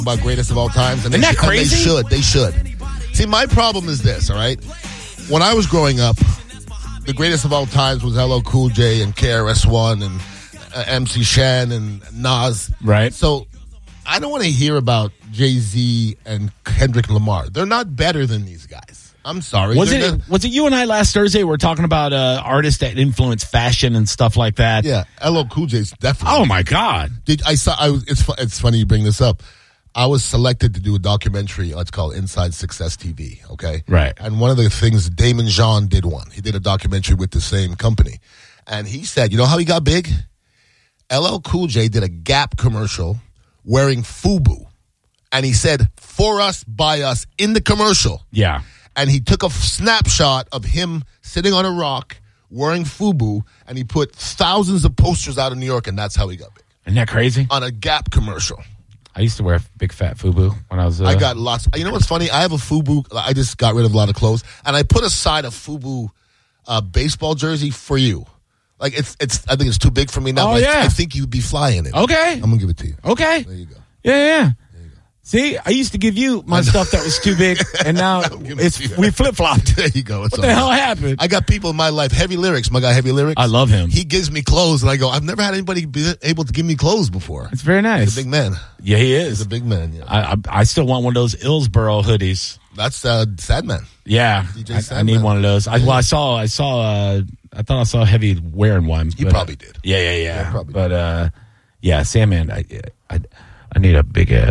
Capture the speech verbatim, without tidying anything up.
about greatest of all times. And Isn't they, that crazy? And they should. They should. See, my problem is this, all right? When I was growing up, the greatest of all times was L L Cool J and K R S One and uh, M C Shan and Nas. Right. So I don't want to hear about Jay-Z and Kendrick Lamar. They're not better than these guys. I'm sorry. Was They're it not, was it you and I last Thursday? We were talking about uh, artists that influence fashion and stuff like that. Yeah, L L Cool J's definitely. Oh my God! Did I saw? I was. It's fu- it's funny you bring this up. I was selected to do a documentary. Let's call it Inside Success T V. Okay, Right. And one of the things, Damon Jean did one. He did a documentary with the same company, and he said, you know how he got big? L L Cool J did a Gap commercial wearing FUBU, and he said, "For us, by us," in the commercial. Yeah. And he took a f- snapshot of him sitting on a rock wearing FUBU, and he put thousands of posters out in New York, and that's how he got big. Isn't that crazy? On a Gap commercial. I used to wear big fat FUBU when I was. Uh, I got lots. You know what's funny? I have a FUBU. I just got rid of a lot of clothes, and I put aside a FUBU uh, baseball jersey for you. Like it's, it's. I think it's too big for me now. Oh, but yeah. I, I think you'd be flying it. Okay. I'm gonna give it to you. Okay. There you go. Yeah, yeah. yeah. See, I used to give you my stuff that was too big, and now giving it's it to you. we flip flopped. There you go. It's What the hell happened? I got people in my life. Heavy Lyrics, my guy, Heavy Lyrics. I love him. He gives me clothes, and I go, I've never had anybody be able to give me clothes before. It's very nice. He's a big man. Yeah, he He's is. a big man. Yeah. I, I I still want one of those Illsboro hoodies. That's uh, Sad Man. Yeah, D J I, I Sandman. need one of those. I, well, I saw, I saw, uh, I thought I saw Heavy wearing one. He but, probably did. Yeah, yeah, yeah. Yeah, probably but uh, yeah, Sandman, I, I, I need a big ass.